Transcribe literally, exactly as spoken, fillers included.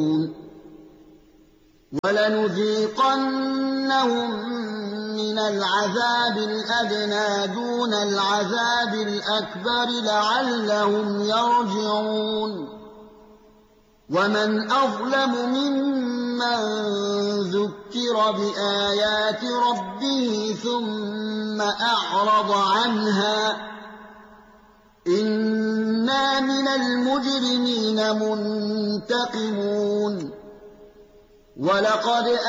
وَلَنُذِيقَنَّهُم مِّنَ الْعَذَابِ الْأَدْنَىٰ دُونَ الْعَذَابِ الْأَكْبَرِ لَعَلَّهُمْ يَرْجِعُونَ وَمَنْ أَظْلَمُ مِمَّن ذُكِّرَ بِآيَاتِ رَبِّهِ ثُمَّ أَعْرَضَ عَنْهَا إِنَّا مِنَ الْمُجْرِمِينَ مُنتَقِمُونَ وَلَقَدْ